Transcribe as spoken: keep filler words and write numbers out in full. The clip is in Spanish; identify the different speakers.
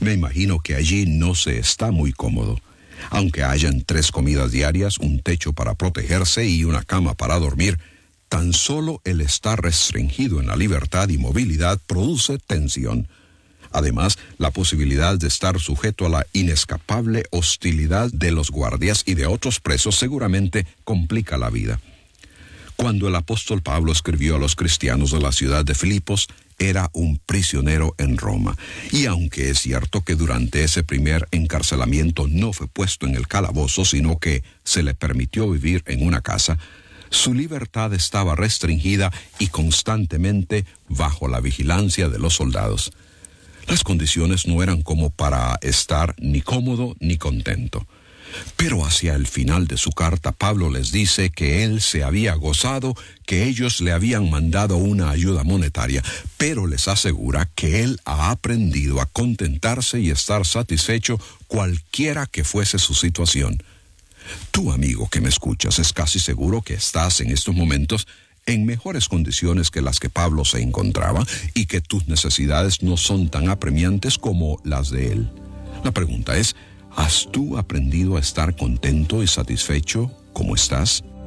Speaker 1: Me imagino que allí no se está muy cómodo. Aunque hayan tres comidas diarias, un techo para protegerse y una cama para dormir, tan solo el estar restringido en la libertad y movilidad produce tensión. Además, la posibilidad de estar sujeto a la inescapable hostilidad de los guardias y de otros presos seguramente complica la vida. Cuando el apóstol Pablo escribió a los cristianos de la ciudad de Filipos, era un prisionero en Roma. Y aunque es cierto que durante ese primer encarcelamiento no fue puesto en el calabozo, sino que se le permitió vivir en una casa, su libertad estaba restringida y constantemente bajo la vigilancia de los soldados. Las condiciones no eran como para estar ni cómodo ni contento. Pero hacia el final de su carta, Pablo les dice que él se había gozado, que ellos le habían mandado una ayuda monetaria, pero les asegura que él ha aprendido a contentarse y estar satisfecho cualquiera que fuese su situación. Tú, amigo que me escuchas, es casi seguro que estás en estos momentos en mejores condiciones que las que Pablo se encontraba y que tus necesidades no son tan apremiantes como las de él. La pregunta es, ¿has tú aprendido a estar contento y satisfecho como estás?